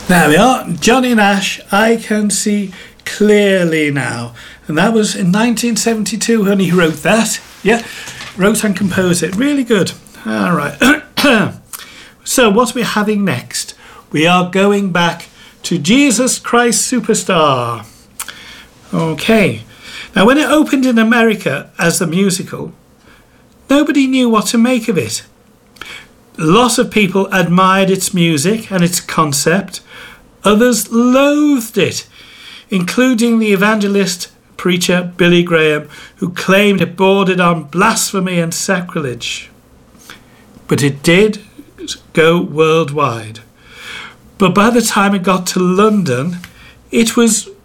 There we are, Johnny Nash, I Can See Clearly Now. And that was in 1972 when he wrote that. Yeah, wrote and composed it. Really good. All right. So what are we having next? We are going back to Jesus Christ Superstar. Okay. Now, when it opened in America as the musical, nobody knew what to make of it. Lots of people admired its music and its concept. Others loathed it, including the evangelist preacher Billy Graham, who claimed it bordered on blasphemy and sacrilege. But it did go worldwide. But by the time it got to London, it was